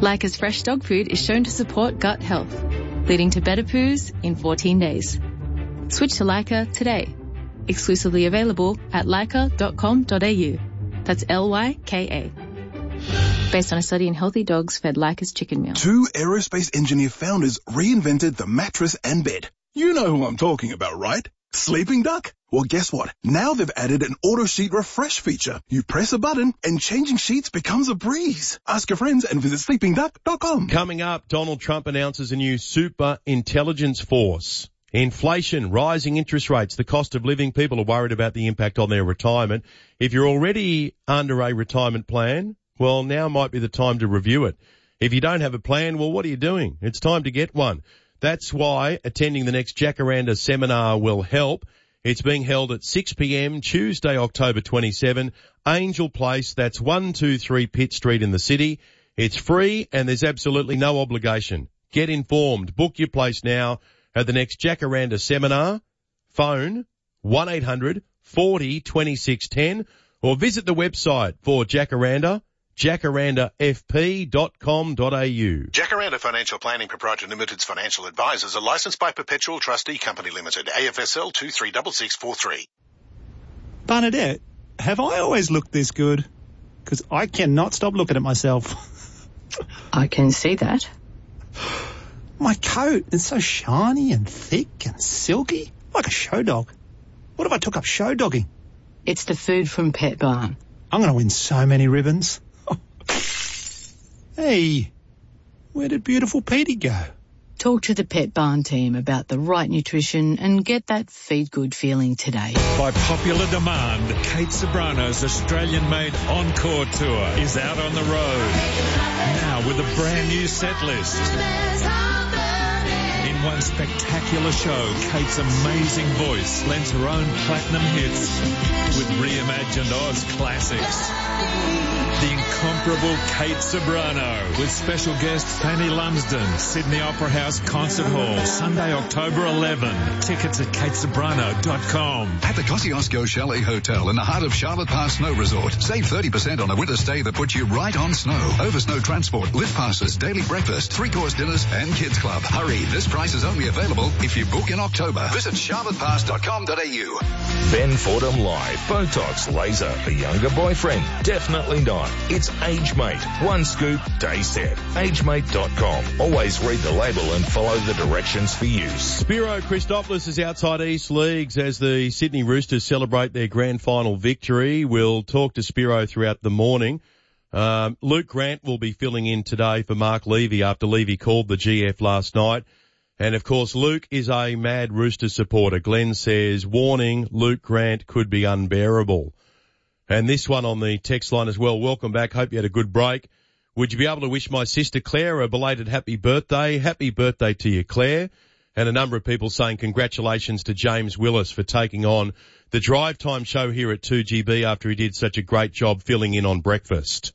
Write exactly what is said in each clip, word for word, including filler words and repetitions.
Leica's fresh dog food is shown to support gut health, leading to better poos in fourteen days. Switch to Leica today. Exclusively available at leica dot com dot a u. That's L Y K A. Based on a study in healthy dogs fed Leica's chicken meal. Two aerospace engineer founders reinvented the mattress and bed. You know who I'm talking about, right? Sleeping Duck? Well, guess what? Now they've added an auto sheet refresh feature. You press a button and changing sheets becomes a breeze. Ask your friends and visit sleeping duck dot com. Coming up, Donald Trump announces a new super intelligence force. Inflation, rising interest rates, the cost of living. People are worried about the impact on their retirement. If you're already under a retirement plan, well, now might be the time to review it. If you don't have a plan, well, what are you doing? It's time to get one. That's why attending the next Jacaranda seminar will help. It's being held at six p.m. Tuesday, October twenty-seventh, Angel Place. That's one two three Pitt Street in the city. It's free and there's absolutely no obligation. Get informed. Book your place now at the next Jacaranda seminar. Phone one eight hundred forty twenty-six ten or visit the website for Jacaranda, jacaranda f p dot com dot a u. Jacaranda Financial Planning Proprietary Limited's financial advisors are licensed by Perpetual Trustee Company Limited, A F S L two three six six four three. Bernadette, have I always looked this good? Because I cannot stop looking at myself. I can see that. My coat is so shiny and thick and silky, like a show dog. What if I took up show dogging? It's the food from Pet Barn. I'm going to win so many ribbons. Hey, where did beautiful Petey go? Talk to the Pet Barn team about the right nutrition and get that feed good feeling today. By popular demand, Kate Sobrano's Australian-made Encore Tour is out on the road. Now with a brand new set list. In one spectacular show, Kate's amazing voice lends her own platinum hits with reimagined Oz classics. The incomparable Kate Sobrano with special guest Fanny Lumsden, Sydney Opera House Concert Hall, Sunday, October eleventh. Tickets at kate sobrano dot com. At the Kosciuszko Chalet Hotel in the heart of Charlotte Pass Snow Resort, save thirty percent on a winter stay that puts you right on snow. Over snow transport, lift passes, daily breakfast, three-course dinners, and kids club. Hurry, this price is only available if you book in October. Visit charlotte pass dot com dot a u. Ben Fordham Live. Botox, laser, a younger boyfriend? Definitely not. It's AgeMate. One scoop, day set. age mate dot com. Always read the label and follow the directions for use. Spiro Christopoulos is outside East Leagues as the Sydney Roosters celebrate their grand final victory. We'll talk to Spiro throughout the morning. Um, Luke Grant will be filling in today for Mark Levy after Levy called the G F last night. And of course, Luke is a mad Rooster supporter. Glenn says, warning, Luke Grant could be unbearable. And this one on the text line as well. Welcome back. Hope you had a good break. Would you be able to wish my sister Claire a belated happy birthday? Happy birthday to you, Claire. And a number of people saying congratulations to James Willis for taking on the Drive Time show here at two G B after he did such a great job filling in on breakfast.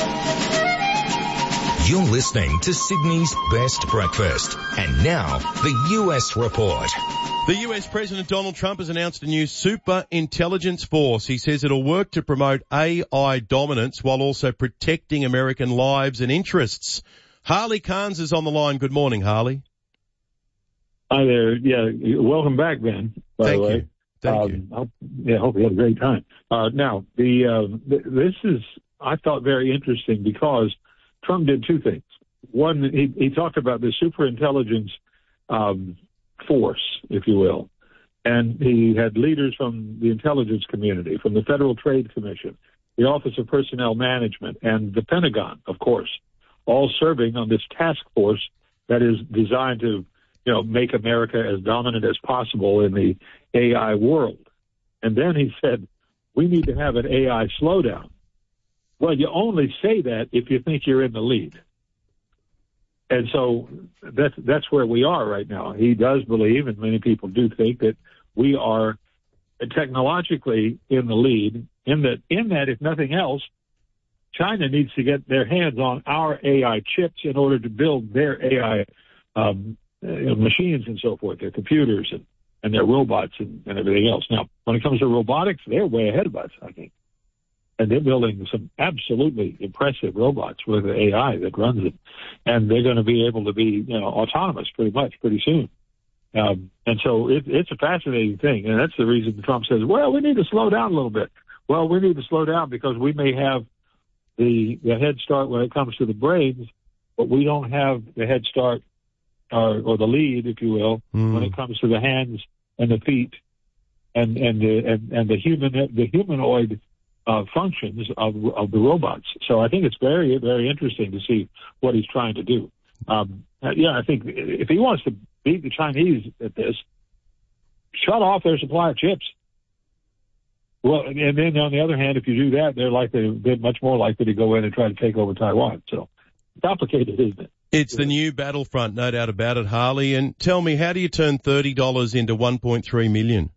You're listening to Sydney's Best Breakfast. And now, the U S Report. The U S President Donald Trump has announced a new super intelligence force. He says it'll work to promote A I dominance while also protecting American lives and interests. Harley Carnes is on the line. Good morning, Harley. Hi there. Yeah, welcome back, Ben, by Thank the way. you. Thank um, you. Hope, yeah, hope you had a great time. Uh, now, the uh, th- this is, I thought, very interesting because Trump did two things. One, he, he talked about the superintelligence um, force, if you will, and he had leaders from the intelligence community, from the Federal Trade Commission, the Office of Personnel Management, and the Pentagon, of course, all serving on this task force that is designed to, you know, make America as dominant as possible in the A I world. And then he said, we need to have an A I slowdown. Well, you only say that if you think you're in the lead. And so that's, that's where we are right now. He does believe, and many people do think, that we are technologically in the lead, in that, in that, if nothing else, China needs to get their hands on our A I chips in order to build their A I um, uh, machines and so forth, their computers and, and their robots and, and everything else. Now, when it comes to robotics, they're way ahead of us, I think. And they're building some absolutely impressive robots with A I that runs them. And they're going to be able to be, you know, autonomous pretty much pretty soon. Um, and so it, it's a fascinating thing. And that's the reason Trump says, well, we need to slow down a little bit. Well, we need to slow down because we may have the, the head start when it comes to the brains, but we don't have the head start or, or the lead, if you will, mm. when it comes to the hands and the feet and, and the, and, and the human, the humanoid Uh, functions of of the robots. So I think it's very, very interesting to see what he's trying to do. Um, yeah, I think if he wants to beat the Chinese at this, shut off their supply of chips. Well, and then on the other hand, if you do that, they're likely, they're much more likely to go in and try to take over Taiwan. So complicated, isn't it? It's the new battlefront, no doubt about it, Harley. And tell me, how do you turn thirty dollars into one point three million?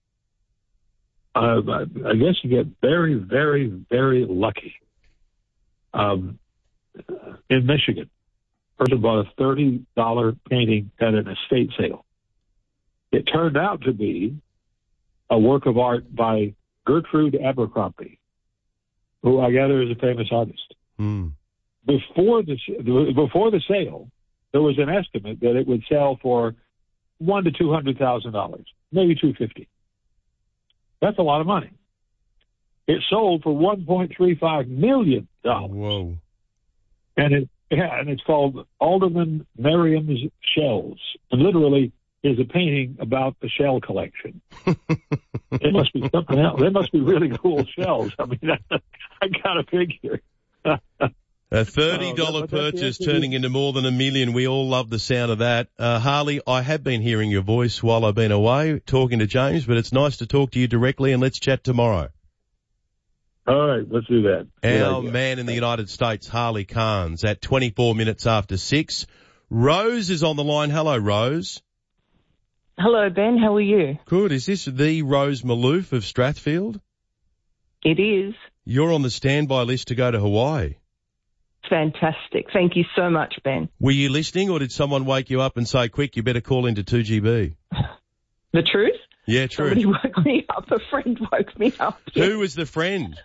Uh, I guess you get very, very, very lucky. Um, in Michigan, a person bought a thirty dollars painting at an estate sale. It turned out to be a work of art by Gertrude Abercrombie, who I gather is a famous artist. Mm. Before the before the sale, there was an estimate that it would sell for one to two hundred thousand dollars, maybe two fifty. That's a lot of money. It sold for one point three five million dollars. Whoa! And it yeah, and it's called Alderman Merriam's Shells, and literally is a painting about the shell collection. It must be something else. They must be really cool shells. I mean, I gotta figure. A thirty dollars oh, purchase turning into more than a million. We all love the sound of that. Uh, Harley, I have been hearing your voice while I've been away talking to James, but it's nice to talk to you directly, and let's chat tomorrow. All right, let's do that. Our man in the United States, Harley Carnes, at twenty-four minutes after six. Rose is on the line. Hello, Rose. Hello, Ben. How are you? Good. Is this the Rose Malouf of Strathfield? It is. You're on the standby list to go to Hawaii. Fantastic. Thank you so much, Ben. Were you listening, or did someone wake you up and say, quick, you better call into two G B? The truth? Yeah, true. Somebody woke me up. A friend woke me up. Who was the friend?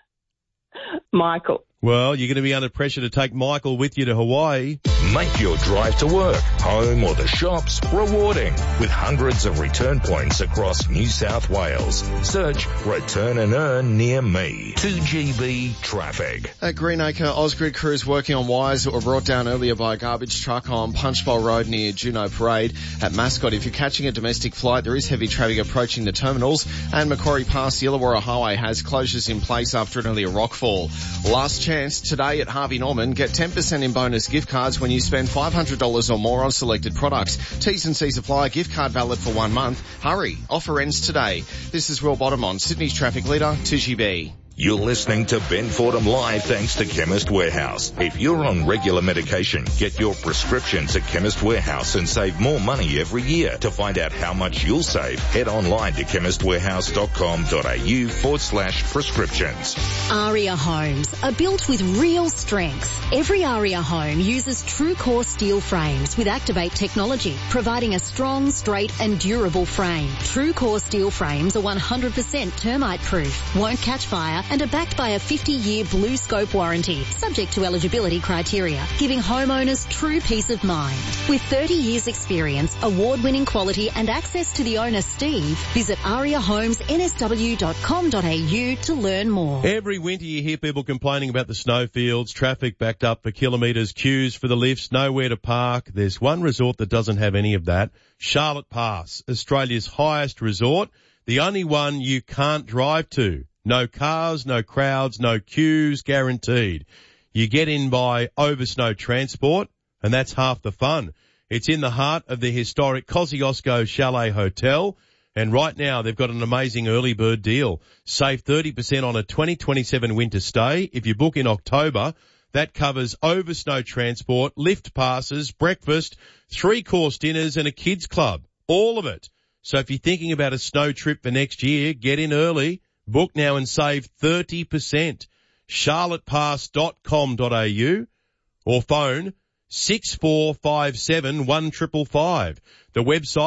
Michael. Well, you're going to be under pressure to take Michael with you to Hawaii. Make your drive to work, home or the shops rewarding with hundreds of return points across New South Wales. Search Return and Earn near me. two G B traffic. At Greenacre, Ausgrid crews working on wires that were brought down earlier by a garbage truck on Punchbowl Road near Juno Parade. At Mascot, if you're catching a domestic flight, there is heavy traffic approaching the terminals. And Macquarie Pass, the Illawarra Highway has closures in place after an earlier rockfall. Last chance today at Harvey Norman. Get ten percent in bonus gift cards when you spend five hundred dollars or more on selected products. T's and C's apply. Gift card valid for one month. Hurry. Offer ends today. This is Will Bottom on Sydney's traffic leader, two G B. You're listening to Ben Fordham Live thanks to Chemist Warehouse. If you're on regular medication, get your prescriptions at Chemist Warehouse and save more money every year. To find out how much you'll save, head online to chemistwarehouse.com.au forward slash prescriptions. Aria Homes are built with real strengths. Every Aria home uses true core steel frames with Activate technology, providing a strong, straight and durable frame. True core steel frames are one hundred percent termite proof, won't catch fire, and are backed by a fifty-year Blue Scope warranty, subject to eligibility criteria, giving homeowners true peace of mind. With thirty years experience, award-winning quality and access to the owner, Steve, visit aria homes n s w dot com dot a u to learn more. Every winter you hear people complaining about the snowfields, traffic backed up for kilometres, queues for the lifts, nowhere to park. There's one resort that doesn't have any of that. Charlotte Pass, Australia's highest resort, the only one you can't drive to. No cars, no crowds, no queues, guaranteed. You get in by Oversnow Transport, and that's half the fun. It's in the heart of the historic Kosciuszko Chalet Hotel, and right now they've got an amazing early bird deal. Save thirty percent on a twenty twenty-seven winter stay. If you book in October, that covers Oversnow Transport, lift passes, breakfast, three-course dinners, and a kids club. All of it. So if you're thinking about a snow trip for next year, get in early. Book now and save thirty percent. charlotte pass dot com dot a u or phone six four five seven one five five five. The website,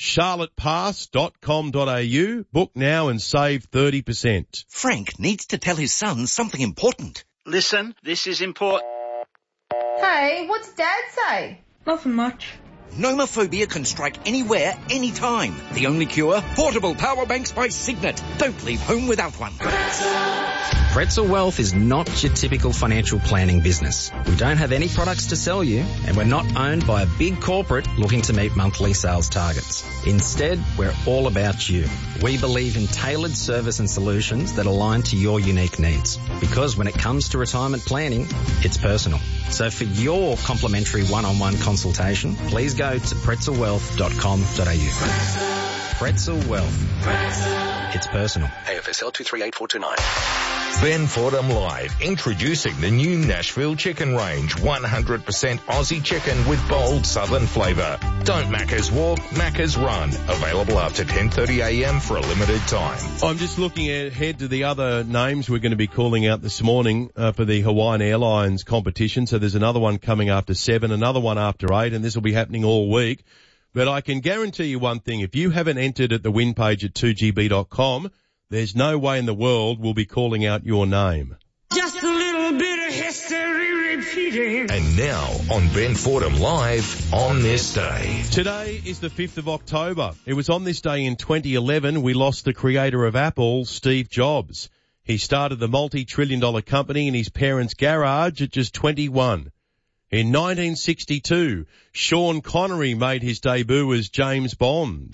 charlotte pass dot com dot a u. Book now and save thirty percent. Frank needs to tell his son something important. Listen, this is important. Hey, what's Dad say? Nothing much. Nomophobia can strike anywhere, anytime. The only cure? Portable power banks by Signet. Don't leave home without one. Pretzel Wealth is not your typical financial planning business. We don't have any products to sell you, and we're not owned by a big corporate looking to meet monthly sales targets. Instead, we're all about you. We believe in tailored service and solutions that align to your unique needs. Because when it comes to retirement planning, it's personal. So for your complimentary one-on-one consultation, please go to pretzel wealth dot com dot a u. Pretzel Wealth. It's personal. A F S L two three eight four two nine. Ben Fordham Live, introducing the new Nashville Chicken Range. one hundred percent Aussie chicken with bold southern flavour. Don't Macca's walk, Macca's run. Available after ten thirty a m for a limited time. I'm just looking ahead to the other names we're going to be calling out this morning uh, for the Hawaiian Airlines competition. So there's another one coming after seven, another one after eight, and this will be happening all week. But I can guarantee you one thing. If you haven't entered at the win page at two G B dot com, there's no way in the world we'll be calling out your name. Just a little bit of history repeating. And now on Ben Fordham Live on this day. Today is the fifth of October. It was on this day in twenty eleven we lost the creator of Apple, Steve Jobs. He started the multi-trillion dollar company in his parents' garage at just twenty-one. In nineteen sixty-two, Sean Connery made his debut as James Bond.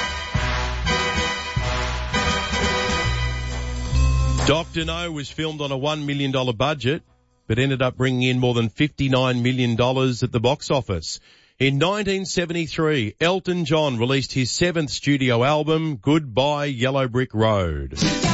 Doctor No was filmed on a one million dollars budget, but ended up bringing in more than fifty-nine million dollars at the box office. In nineteen seventy-three, Elton John released his seventh studio album, Goodbye Yellow Brick Road.